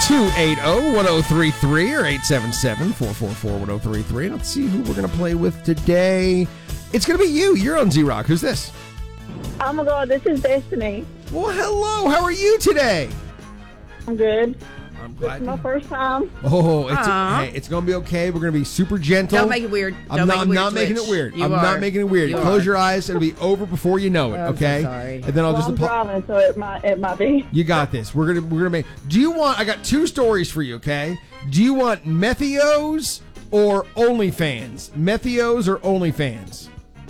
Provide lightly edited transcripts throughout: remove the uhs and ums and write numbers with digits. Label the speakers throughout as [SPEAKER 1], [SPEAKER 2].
[SPEAKER 1] 280-1033 or 877-444-1033. Let's see who we're going to play with today. It's going to be you. You're on Z-Rock. Who's this?
[SPEAKER 2] Oh my God, this is Destiny.
[SPEAKER 1] Well, hello. How are you today?
[SPEAKER 2] I'm good.
[SPEAKER 1] I'm glad.
[SPEAKER 2] It's my first time.
[SPEAKER 1] Oh, it's going to be okay. We're going to be super gentle.
[SPEAKER 3] Don't make it weird.
[SPEAKER 1] I'm not making it weird. I'm not making it weird. Close your eyes. It'll be over before you know it. Okay.
[SPEAKER 3] I'm so sorry.
[SPEAKER 1] And then I'll
[SPEAKER 2] I'm driving, so it might be.
[SPEAKER 1] You got this. We're gonna make. Do you want? I got two stories for you. Okay. Do you want Methios or OnlyFans? Methios or OnlyFans?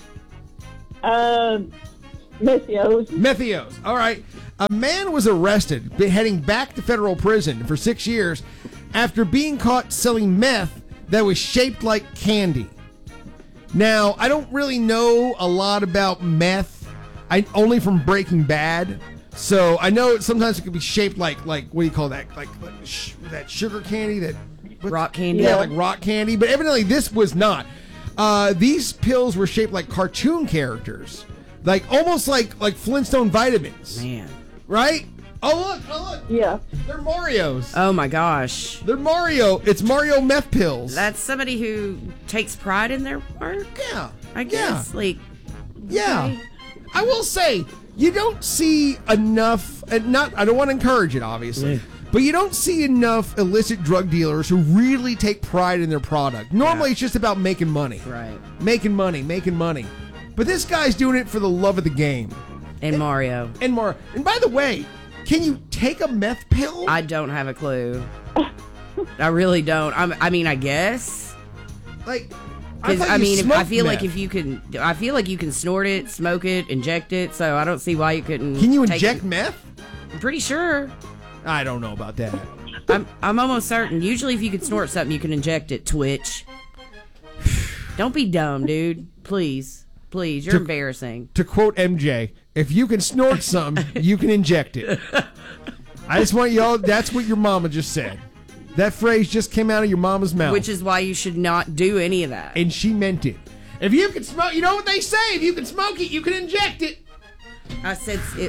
[SPEAKER 2] Methios.
[SPEAKER 1] All right. A man was arrested, heading back to federal prison for 6 years after being caught selling meth that was shaped like candy. Now, I don't really know a lot about meth. Only from Breaking Bad. So I know sometimes it can be shaped like what do you call that? Like that sugar candy, that
[SPEAKER 3] rock candy.
[SPEAKER 1] Yeah, like rock candy. But evidently this was not. These pills were shaped like cartoon characters, like almost like Flintstone vitamins.
[SPEAKER 3] Man,
[SPEAKER 1] right? Oh look!
[SPEAKER 2] Yeah,
[SPEAKER 1] they're Marios.
[SPEAKER 3] Oh my gosh,
[SPEAKER 1] they're Mario. It's Mario meth pills.
[SPEAKER 3] That's somebody who takes pride in their work.
[SPEAKER 1] Yeah,
[SPEAKER 3] I guess.
[SPEAKER 1] Yeah. Yeah.
[SPEAKER 3] Okay.
[SPEAKER 1] I will say, you don't see enough, I don't want to encourage it, obviously, but you don't see enough illicit drug dealers who really take pride in their product. Normally, it's just about making money.
[SPEAKER 3] Right.
[SPEAKER 1] Making money. But this guy's doing it for the love of the game.
[SPEAKER 3] And Mario.
[SPEAKER 1] And by the way, can you take a meth pill?
[SPEAKER 3] I don't have a clue. I really don't. I mean, I guess.
[SPEAKER 1] Like...
[SPEAKER 3] I feel like you can snort it, smoke it, inject it. So I don't see why you couldn't.
[SPEAKER 1] Can you inject meth?
[SPEAKER 3] I'm pretty sure.
[SPEAKER 1] I don't know about that.
[SPEAKER 3] I'm almost certain. Usually, if you can snort something, you can inject it. Twitch. Don't be dumb, dude. Please, you're embarrassing.
[SPEAKER 1] To quote MJ, if you can snort something, you can inject it. I just want y'all. That's what your mama just said. That phrase just came out of your mama's mouth.
[SPEAKER 3] Which is why you should not do any of that.
[SPEAKER 1] And she meant it. If you can smoke, you know what they say, if you can smoke it, you can inject it.
[SPEAKER 3] I said it.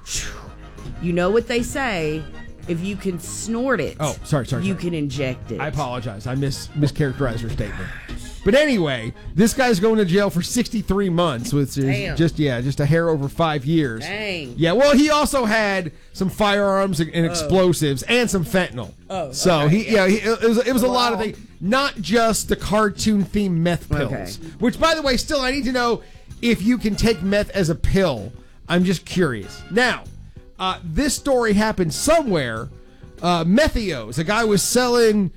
[SPEAKER 3] You know what they say, if you can snort it.
[SPEAKER 1] Oh, sorry.
[SPEAKER 3] You can inject it.
[SPEAKER 1] I apologize. I mischaracterized her statement. But anyway, this guy's going to jail for 63 months, which is just a hair over 5 years.
[SPEAKER 3] Dang.
[SPEAKER 1] Yeah, well, he also had some firearms and explosives and some fentanyl.
[SPEAKER 3] Oh,
[SPEAKER 1] so
[SPEAKER 3] okay,
[SPEAKER 1] it was a lot of things, not just the cartoon themed meth pills.
[SPEAKER 3] Okay.
[SPEAKER 1] Which, by the way, still I need to know if you can take meth as a pill. I'm just curious. Now, this story happened somewhere. Methios, a guy was selling,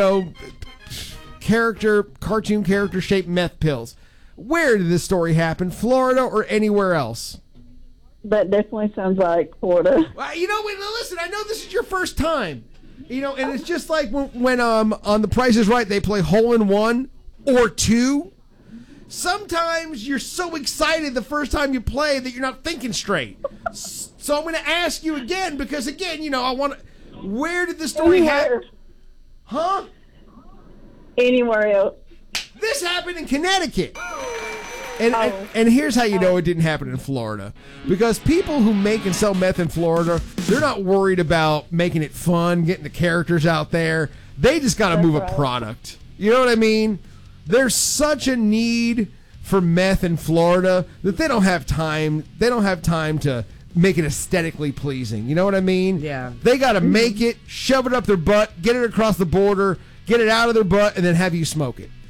[SPEAKER 1] cartoon character shaped meth pills. Where did this story happen? Florida or anywhere else?
[SPEAKER 2] That definitely sounds like Florida.
[SPEAKER 1] Well, listen, I know this is your first time. And it's just like when on The Price is Right, they play hole in one or two. Sometimes you're so excited the first time you play that you're not thinking straight. So I'm going to ask you again because, again, I want to... Where did the story happen? Huh?
[SPEAKER 2] Anywhere else.
[SPEAKER 1] This happened in Connecticut. And here's how you know it didn't happen in Florida. Because people who make and sell meth in Florida, they're not worried about making it fun, getting the characters out there. They just got to move a product. You know what I mean? There's such a need for meth in Florida that they don't have time. They don't have time to make it aesthetically pleasing. You know what I mean?
[SPEAKER 3] Yeah.
[SPEAKER 1] They got to make it, shove it up their butt, get it across the border, get it out of their butt, and then have you smoke it.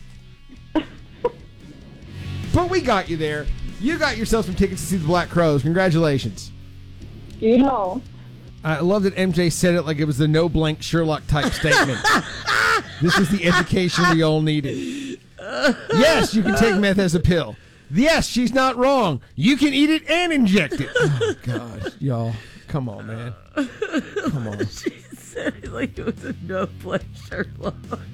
[SPEAKER 1] But we got you there. You got yourself some tickets to see the Black Crowes. Congratulations. I love that MJ said it like it was the no blank Sherlock type statement. This is the education we all needed. Yes, you can take meth as a pill. Yes, she's not wrong. You can eat it and inject it. Oh, God, y'all. Come on, man. Come on.
[SPEAKER 3] She said it like it was a no blank Sherlock.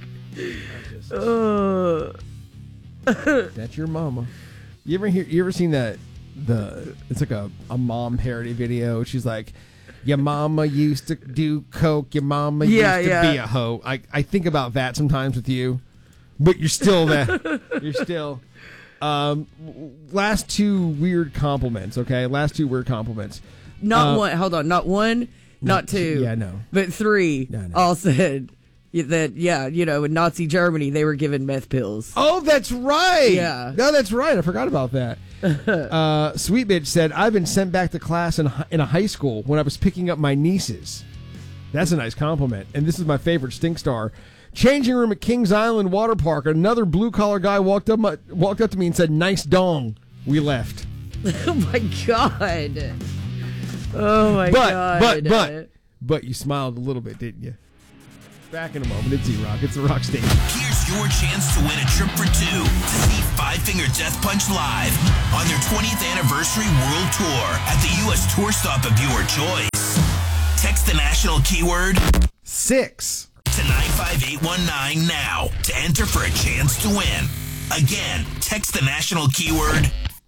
[SPEAKER 1] That's your mama. You ever seen that? It's like a mom parody video. She's like, your mama used to do coke. Your mama used to be a hoe. I think about that sometimes with you, but you're still that. You're still. Last two weird compliments. Okay, last two weird compliments.
[SPEAKER 3] Not one. Hold on. Not one not two.
[SPEAKER 1] Yeah, no.
[SPEAKER 3] But three
[SPEAKER 1] No.
[SPEAKER 3] all said that, in Nazi Germany, they were given meth pills.
[SPEAKER 1] Oh, that's right.
[SPEAKER 3] Yeah.
[SPEAKER 1] No, that's right. I forgot about that. Sweet Bitch said, I've been sent back to class in a high school when I was picking up my nieces. That's a nice compliment. And this is my favorite stink star. Changing room at Kings Island Water Park. Another blue-collar guy walked up to me and said, nice dong. We left.
[SPEAKER 3] Oh, my God. Oh, my God.
[SPEAKER 1] But you smiled a little bit, didn't you? Back in a moment. It's E-Rock. It's the Rock Station.
[SPEAKER 4] Here's your chance to win a trip for two to see Five Finger Death Punch live on their 20th anniversary world tour at the U.S. tour stop of your choice. Text the national keyword
[SPEAKER 1] 6
[SPEAKER 4] to 95819 now to enter for a chance to win. Again, text the national keyword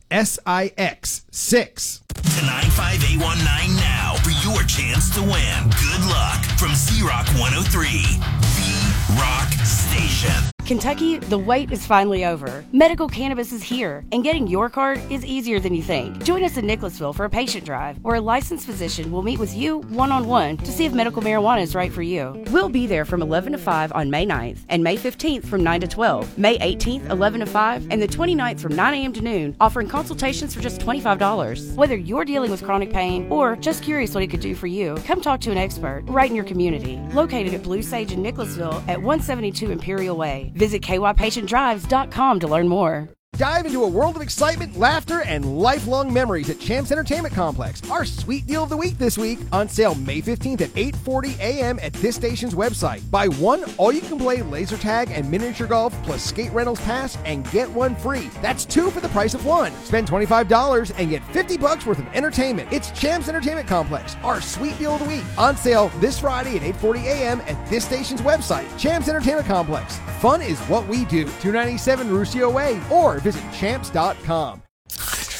[SPEAKER 1] SIX 6
[SPEAKER 4] to 95819 now for your chance to win. Good luck from Z-Rock 103, the Rock Station.
[SPEAKER 5] Kentucky, the wait is finally over. Medical cannabis is here, and getting your card is easier than you think. Join us in Nicholasville for a patient drive, where a licensed physician will meet with you one-on-one to see if medical marijuana is right for you. We'll be there from 11 to 5 on May 9th, and May 15th from 9 to 12, May 18th, 11 to 5, and the 29th from 9 a.m. to noon, offering consultations for just $25. Whether you're dealing with chronic pain or just curious what it could do for you, come talk to an expert right in your community. Located at Blue Sage in Nicholasville at 172 Imperial Way. Visit kypatientdrives.com to learn more.
[SPEAKER 6] Dive into a world of excitement, laughter, and lifelong memories at Champs Entertainment Complex. Our sweet deal of the week this week, on sale May 15th at 8:40 a.m. at this station's website. Buy one all-you-can-play laser tag and miniature golf plus skate rentals pass and get one free. That's two for the price of one. Spend $25 and get $50 worth of entertainment. It's Champs Entertainment Complex, our sweet deal of the week. On sale this Friday at 8:40 a.m. at this station's website. Champs Entertainment Complex. Fun is what we do. 297 Ruscio Way or visit champs.com.